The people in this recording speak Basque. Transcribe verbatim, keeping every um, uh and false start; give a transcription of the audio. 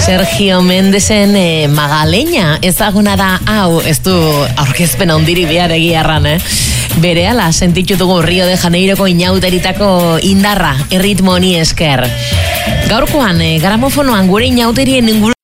Sergio Mendesen eh, Magaleña ezaguna da hau, ez du aurkezpen handiri behar egia erran, eh? Berehala sentitu dugu Rio de Janeiroko inauteritako indarra, erritmo honi esker. Gaurkoan, eh, gramofonoan gure inauterien inguru